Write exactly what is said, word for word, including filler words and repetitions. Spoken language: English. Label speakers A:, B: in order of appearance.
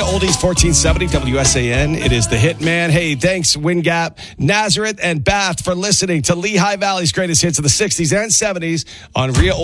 A: Rhea Oldies fourteen seventy W S A N. It is the Hitman. Hey, thanks Wind Gap, Nazareth, and Bath for listening to Lehigh Valley's greatest hits of the sixties and seventies on Rhea